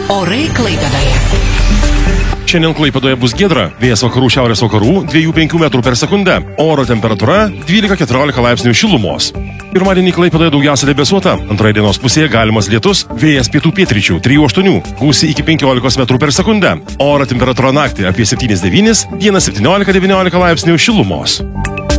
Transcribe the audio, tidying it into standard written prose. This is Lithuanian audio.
Orai Klaipėdoje. Šiandien Klaipėdoje bus giedra, vėjas vakarų šiaurės vakarų 2–5 metrų per sekundę, oro temperatūra 12–14 laipsnių šilumos. Pirmadienį Klaipėdoje daugiausia debesuota, antroje dienos pusėje galimas lietus, vėjas pietų pietryčių 3–8, gūsiai iki 15 metrų per sekundę, oro temperatūra naktį apie 7–9, dieną 17–19 laipsnių šilumos.